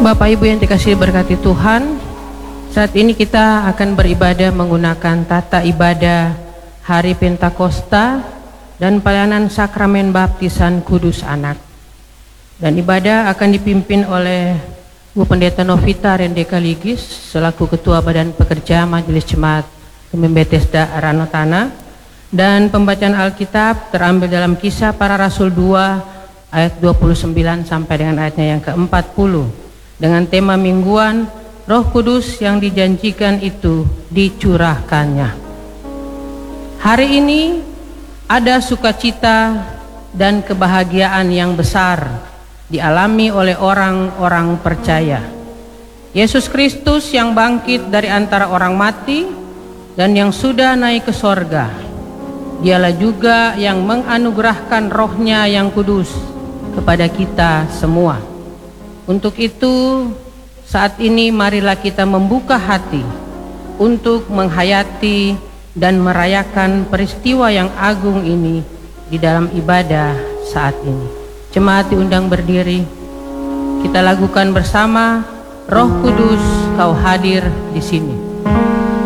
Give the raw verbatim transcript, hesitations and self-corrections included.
Bapak Ibu yang dikasihi berkati Tuhan, saat ini kita akan beribadah menggunakan tata ibadah Hari Pentakosta dan pelayanan sakramen baptisan Kudus Anak. Dan ibadah akan dipimpin oleh Bu Pendeta Novita Rendeka Ligis selaku Ketua Badan Pekerja Majelis Jemaat Kemim Bethesda Ranotana, dan pembacaan Alkitab terambil dalam Kisah Para Rasul dua ayat dua puluh sembilan sampai dengan ayatnya yang keempat puluh dengan tema mingguan Roh Kudus yang dijanjikan itu dicurahkannya. Hari ini ada sukacita dan kebahagiaan yang besar dialami oleh orang-orang percaya. Yesus Kristus yang bangkit dari antara orang mati dan yang sudah naik ke sorga, Dialah juga yang menganugerahkan Roh-Nya yang kudus kepada kita semua. Untuk itu, saat ini marilah kita membuka hati untuk menghayati dan merayakan peristiwa yang agung ini di dalam ibadah saat ini. Jemaat diundang berdiri. Kita lakukan bersama, Roh Kudus, Kau hadir di sini.